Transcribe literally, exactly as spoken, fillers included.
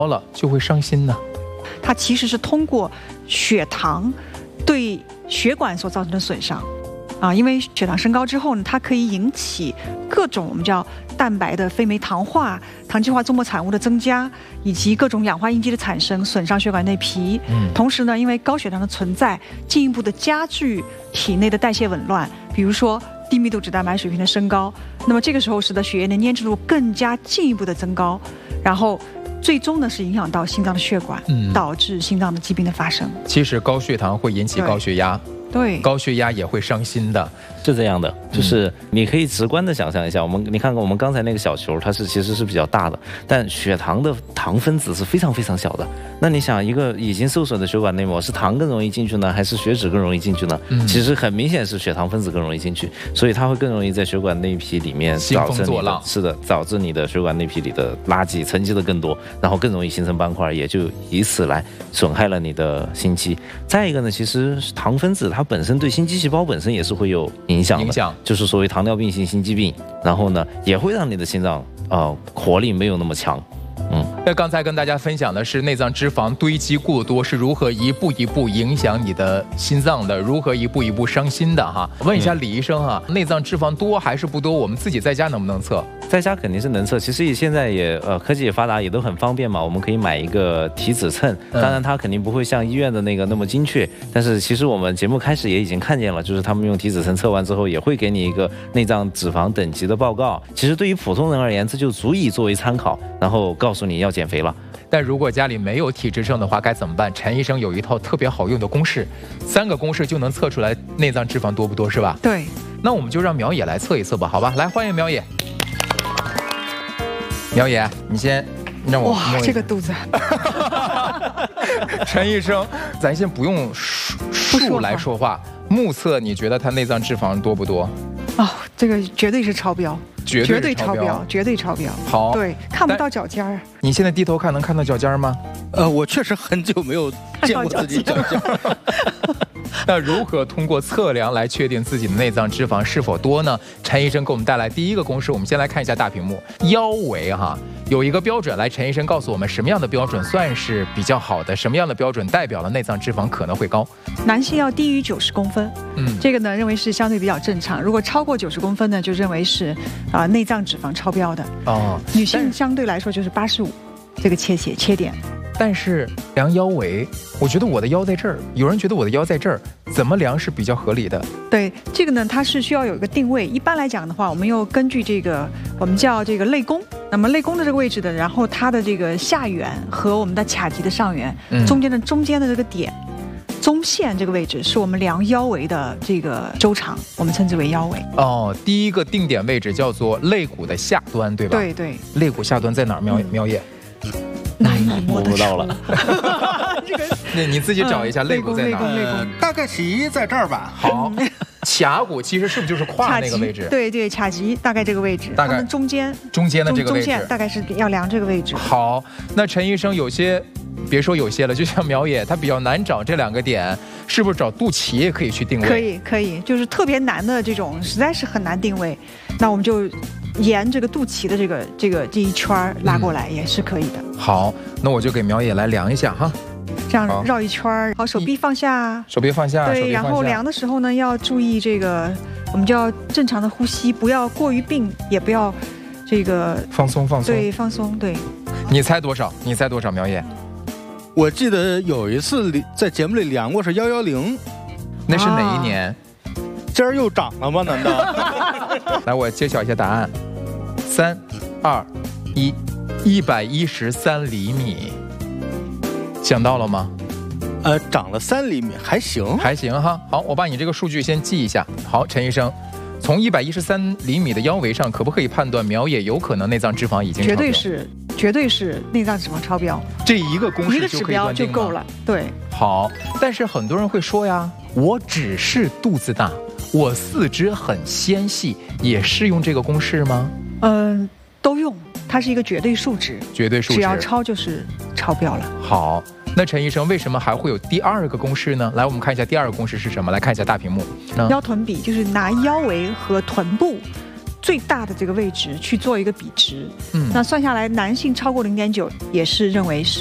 高了就会伤心呢？ 它其实是通过血糖对血管所造成的损伤。啊，因为血糖升高之后呢，它可以引起各种我们叫蛋白的非酶糖化、糖基化综合产物的增加，以及各种氧化应激的产生，损伤血管内皮。嗯，同时呢，因为高血糖的存在，进一步的加剧体内的代谢紊乱，比如说低密度脂蛋白水平的升高，那么这个时候使得血液的粘稠度更加进一步的增高，然后最终呢是影响到心脏的血管，嗯，导致心脏的疾病的发生。 其实高血糖会引起高血压。 对， 高血压也会伤心的， 是这样的，就是你可以直观的想象一下，我们你看看我们刚才那个小球，它是其实是比较大的，但血糖的糖分子是非常非常小的。那你想，一个已经受损的血管内膜，是糖更容易进去呢，还是血脂更容易进去呢？嗯，其实很明显是血糖分子更容易进去，所以它会更容易在血管内皮里面导致你的，是的，导致你的血管内皮里的垃圾沉积的更多，然后更容易形成斑块，也就以此来损害了你的心肌。再一个呢，其实糖分子它它本身对心肌细胞本身也是会有影响的，影响就是所谓糖尿病性心肌病，然后呢也会让你的心脏呃活力没有那么强。嗯， 那刚才跟大家分享的是内脏脂肪堆积过多是如何一步一步影响你的心脏的，如何一步一步伤心的哈。问一下李医生哈，嗯、内脏脂肪多还是不多？我们自己在家能不能测？ 在家肯定是能测，其实现在也呃科技也发达，也都很方便嘛。我们可以买一个体脂秤，当然它肯定不会像医院的那个那么精确，但是其实我们节目开始也已经看见了，就是他们用体脂秤测完之后，也会给你一个内脏脂肪等级的报告。其实对于普通人而言，这就足以作为参考，然后告诉你要减肥了。 但如果家里没有体脂秤的话，该怎么办？陈医生有一套特别好用的公式，三个公式就能测出来内脏脂肪多不多，是吧？ 对。 那我们就让苗野来测一测吧，好吧？来，欢迎苗野。苗野，你先让我哇，这个肚子。 陈医生，咱先不用数数来说话，目测你觉得他内脏脂肪多不多？ 哦，这个绝对是超标， 绝对超对超标， 绝对超标。 好， 对，看不到脚尖儿。 你现在低头看，能看到脚尖吗？ 呃，我确实很久没有见过自己脚尖。 那如何通过测量来确定自己的内脏脂肪是否多呢？陈医生给我们带来第一个公式，我们先来看一下大屏幕，腰围哈有一个标准，来，陈医生告诉我们什么样的标准算是比较好的，什么样的标准代表了内脏脂肪可能会高？ 男性要低于九十公分，嗯，这个呢认为是相对比较正常。如果超过九十公分呢，就认为是啊、呃、内脏脂肪超标的。哦，女性相对来说就是八十五这个切血切点。 但是量腰围，我觉得我的腰在这儿，有人觉得我的腰在这儿，怎么量是比较合理的？ 对，这个呢，它是需要有一个定位。一般来讲的话，我们又根据这个我们叫这个肋弓，那么肋弓的这个位置的，然后它的这个下缘和我们的髂棘的上缘、嗯、中间的中间的这个点，中线这个位置是我们量腰围的这个周长，我们称之为腰围。 哦，第一个定点位置叫做肋骨的下端，对吧？ 对对。 肋骨下端在哪儿？苗苗野？ 难以摸得到了。 这个， 那你自己找一下肋骨在哪儿？ 呃，大概其在这儿吧。 好，髂骨其实是不是就是胯那个位置？ 对对，髂棘大概这个位置， 大概中间中间的这个位置， 中线大概是要量这个位置。 好，那陈医生有些，别说有些了，就像苗野，他比较难找这两个点，是不是找肚脐也可以去定位？ 可以可以，就是特别难的这种，实在是很难定位，那我们就沿这个肚脐的这个这个这一圈拉过来也是可以的。 嗯、好，那我就给苗野来量一下哈。 这样绕一圈，好，手臂放下， 手臂放下， 对， 手臂放下， 然后量的时候呢，要注意这个，我们就要正常的呼吸，不要过于并，也不要这个放松放松， 对，放松，对。 你猜多少？你猜多少？苗野？ 我记得有一次在节目里量过是幺幺零， 那是哪一年？啊、 今儿又涨了吗？难道？ 来，我揭晓一下答案，三、二、一，一百一十三厘米。想到了吗？ 呃，长了三厘米，还行， 还行哈。好，我把你这个数据先记一下。好，陈医生，从一百一十三厘米的腰围上，可不可以判断苗野有可能内脏脂肪已经超标？ 绝对是，绝对是内脏脂肪超标。 这一个公式一个指标就够了。对。 好，但是很多人会说呀，我只是肚子大，我四肢很纤细，也适用这个公式吗？ 嗯、呃，都用。它是一个绝对数值， 绝对数值， 只要超就是超标了。 好，那陈医生为什么还会有第二个公式呢？来，我们看一下第二个公式是什么？来看一下大屏幕。 腰臀比就是拿腰围和臀部最大的这个位置去做一个比值。 嗯， 那算下来，男性超过零点九也是认为是